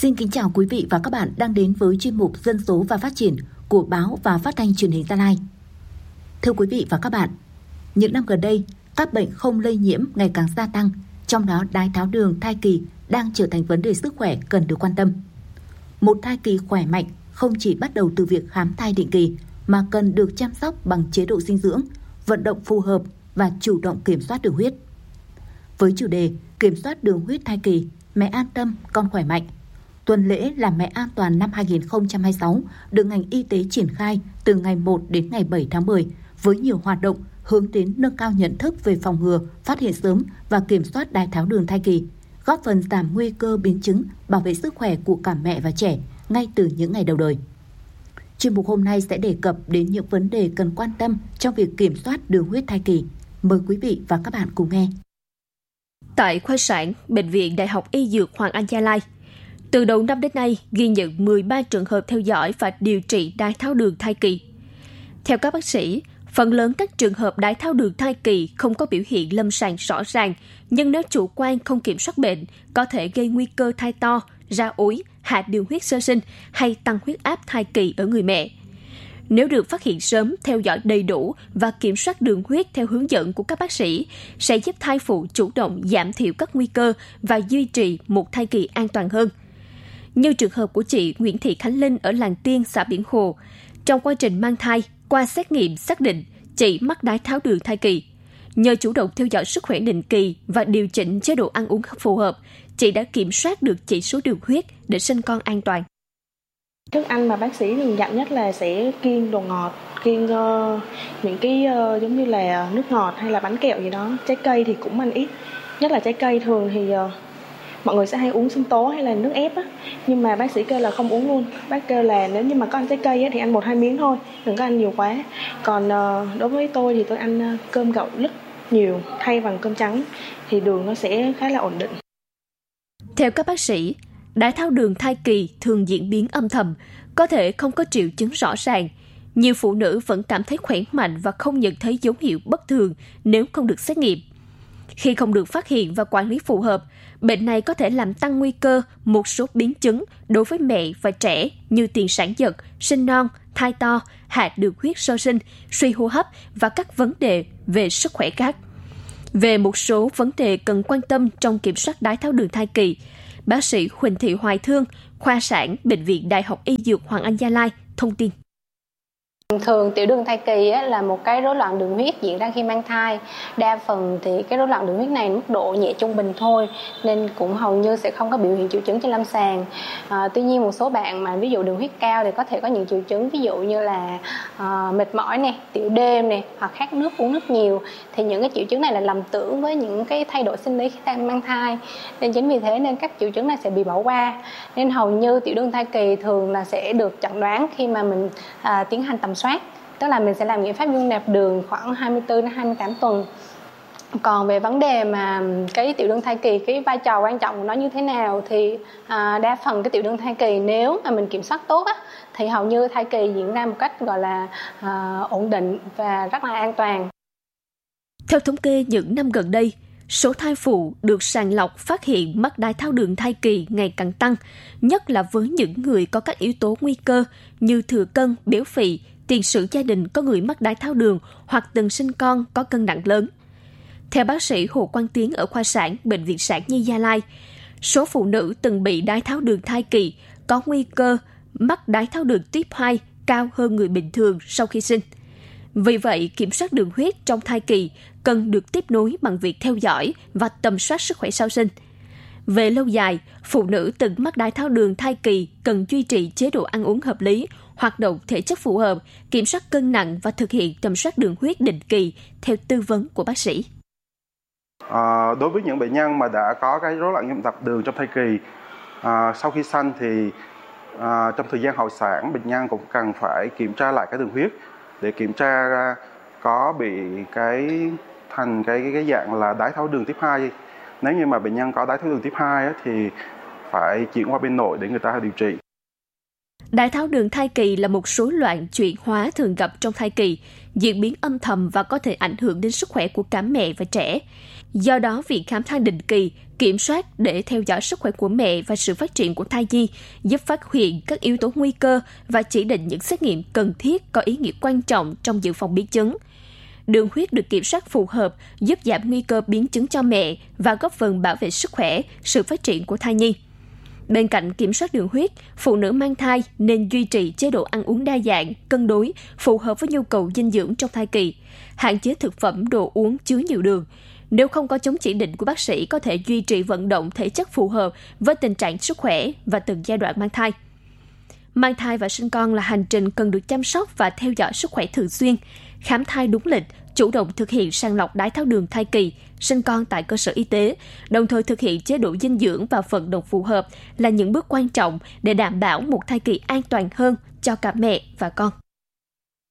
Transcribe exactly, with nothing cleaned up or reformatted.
Xin kính chào quý vị và các bạn đang đến với chuyên mục Dân số và Phát triển của Báo và Phát thanh Truyền hình Gia Lai. Thưa quý vị và các bạn, những năm gần đây, các bệnh không lây nhiễm ngày càng gia tăng, trong đó đái tháo đường thai kỳ đang trở thành vấn đề sức khỏe cần được quan tâm. Một thai kỳ khỏe mạnh không chỉ bắt đầu từ việc khám thai định kỳ mà cần được chăm sóc bằng chế độ dinh dưỡng, vận động phù hợp và chủ động kiểm soát đường huyết. Với chủ đề Kiểm soát đường huyết thai kỳ, mẹ an tâm, con khỏe mạnh, tuần lễ Làm mẹ an toàn năm hai không hai sáu được ngành y tế triển khai từ ngày một đến ngày bảy tháng mười với nhiều hoạt động hướng đến nâng cao nhận thức về phòng ngừa, phát hiện sớm và kiểm soát đái tháo đường thai kỳ, góp phần giảm nguy cơ biến chứng, bảo vệ sức khỏe của cả mẹ và trẻ ngay từ những ngày đầu đời. Chuyên mục hôm nay sẽ đề cập đến những vấn đề cần quan tâm trong việc kiểm soát đường huyết thai kỳ. Mời quý vị và các bạn cùng nghe. Tại khoa sản, Bệnh viện Đại học Y Dược Hoàng Anh Gia Lai, từ đầu năm đến nay ghi nhận mười ba trường hợp theo dõi và điều trị đái tháo đường thai kỳ. Theo các bác sĩ, phần lớn các trường hợp đái tháo đường thai kỳ không có biểu hiện lâm sàng rõ ràng, nhưng nếu chủ quan không kiểm soát bệnh, có thể gây nguy cơ thai to, ra ối, hạ đường huyết sơ sinh hay tăng huyết áp thai kỳ ở người mẹ. Nếu được phát hiện sớm, theo dõi đầy đủ và kiểm soát đường huyết theo hướng dẫn của các bác sĩ, sẽ giúp thai phụ chủ động giảm thiểu các nguy cơ và duy trì một thai kỳ an toàn hơn. Như trường hợp của chị Nguyễn Thị Khánh Linh ở Làng Tiên, xã Biển Hồ. Trong quá trình mang thai, qua xét nghiệm xác định chị mắc đái tháo đường thai kỳ. Nhờ chủ động theo dõi sức khỏe định kỳ và điều chỉnh chế độ ăn uống phù hợp, chị đã kiểm soát được chỉ số đường huyết để sinh con an toàn. Thức ăn mà bác sĩ thường dặn nhất là sẽ kiêng đồ ngọt, kiêng uh, những cái uh, giống như là nước ngọt hay là bánh kẹo gì đó. Trái cây thì cũng ăn ít, nhất là trái cây thường thì uh, mọi người sẽ hay uống sinh tố hay là nước ép á, nhưng mà bác sĩ kêu là không uống luôn. Bác kêu là nếu như mà có ăn trái cây á, thì ăn một hai miếng thôi, đừng có ăn nhiều quá. Còn uh, đối với tôi thì tôi ăn uh, cơm gạo lứt nhiều thay bằng cơm trắng thì đường nó sẽ khá là ổn định. Theo các bác sĩ, đái tháo đường thai kỳ thường diễn biến âm thầm, có thể không có triệu chứng rõ ràng. Nhiều phụ nữ vẫn cảm thấy khỏe mạnh và không nhận thấy dấu hiệu bất thường nếu không được xét nghiệm. Khi không được phát hiện và quản lý phù hợp, bệnh này có thể làm tăng nguy cơ một số biến chứng đối với mẹ và trẻ như tiền sản giật, sinh non, thai to, hạ đường huyết sơ sinh, suy hô hấp và các vấn đề về sức khỏe khác. Về một số vấn đề cần quan tâm trong kiểm soát đái tháo đường thai kỳ, bác sĩ Huỳnh Thị Hoài Thương, khoa sản, Bệnh viện Đại học Y Dược Hoàng Anh Gia Lai thông tin. Thường tiểu đường thai kỳ là một cái rối loạn đường huyết diễn ra khi mang thai. Đa phần thì cái rối loạn đường huyết này mức độ nhẹ trung bình thôi, nên cũng hầu như sẽ không có biểu hiện triệu chứng trên lâm sàng. À, tuy nhiên một số bạn mà ví dụ đường huyết cao thì có thể có những triệu chứng ví dụ như là à, mệt mỏi nè, tiểu đêm nè, hoặc khát nước, uống nước nhiều. Thì những cái triệu chứng này là lầm tưởng với những cái thay đổi sinh lý khi đang mang thai. Nên chính vì thế nên các triệu chứng này sẽ bị bỏ qua. Nên hầu như tiểu đường thai kỳ thường là sẽ được chẩn đoán khi mà mình à, tiến hành tầm soát, tức là mình sẽ làm nghiệm pháp dung nạp đường khoảng hai mươi tư đến hai mươi tám tuần. Còn về vấn đề mà cái tiểu đường thai kỳ, cái vai trò quan trọng của nó như thế nào thì à, đa phần cái tiểu đường thai kỳ nếu mà mình kiểm soát tốt á, thì hầu như thai kỳ diễn ra một cách gọi là à, ổn định và rất là an toàn. Theo thống kê những năm gần đây, số thai phụ được sàng lọc phát hiện mắc đái tháo đường thai kỳ ngày càng tăng, nhất là với những người có các yếu tố nguy cơ như thừa cân, béo phì, tiền sử gia đình có người mắc đái tháo đường hoặc từng sinh con có cân nặng lớn. Theo bác sĩ Hồ Quang Tiến ở khoa sản, Bệnh viện Sản Nhi Gia Lai, số phụ nữ từng bị đái tháo đường thai kỳ có nguy cơ mắc đái tháo đường tuyếp hai cao hơn người bình thường sau khi sinh. Vì vậy, kiểm soát đường huyết trong thai kỳ cần được tiếp nối bằng việc theo dõi và tầm soát sức khỏe sau sinh. Về lâu dài, phụ nữ từng mắc đái tháo đường thai kỳ cần duy trì chế độ ăn uống hợp lý, hoạt động thể chất phù hợp, kiểm soát cân nặng và thực hiện tầm soát đường huyết định kỳ theo tư vấn của bác sĩ. À, đối với những bệnh nhân mà đã có cái rối loạn nhịp đập đường trong thai kỳ, à, sau khi sanh thì à, trong thời gian hậu sản bệnh nhân cũng cần phải kiểm tra lại cái đường huyết để kiểm tra ra có bị cái thành cái, cái cái dạng là đái tháo đường tuyếp hai. Nếu như mà bệnh nhân có đái tháo đường tuyếp hai á, thì phải chuyển qua bên nội để người ta điều trị. Đái tháo đường thai kỳ là một rối loạn chuyển hóa thường gặp trong thai kỳ, diễn biến âm thầm và có thể ảnh hưởng đến sức khỏe của cả mẹ và trẻ. Do đó, việc khám thai định kỳ, kiểm soát để theo dõi sức khỏe của mẹ và sự phát triển của thai nhi giúp phát hiện các yếu tố nguy cơ và chỉ định những xét nghiệm cần thiết có ý nghĩa quan trọng trong dự phòng biến chứng. Đường huyết được kiểm soát phù hợp giúp giảm nguy cơ biến chứng cho mẹ và góp phần bảo vệ sức khỏe, sự phát triển của thai nhi. Bên cạnh kiểm soát đường huyết, phụ nữ mang thai nên duy trì chế độ ăn uống đa dạng, cân đối, phù hợp với nhu cầu dinh dưỡng trong thai kỳ, hạn chế thực phẩm, đồ uống chứa nhiều đường. Nếu không có chống chỉ định của bác sĩ, có thể duy trì vận động thể chất phù hợp với tình trạng sức khỏe và từng giai đoạn mang thai. Mang thai và sinh con là hành trình cần được chăm sóc và theo dõi sức khỏe thường xuyên, khám thai đúng lịch, chủ động thực hiện sàng lọc đái tháo đường thai kỳ, sinh con tại cơ sở y tế, đồng thời thực hiện chế độ dinh dưỡng và vận động phù hợp là những bước quan trọng để đảm bảo một thai kỳ an toàn hơn cho cả mẹ và con.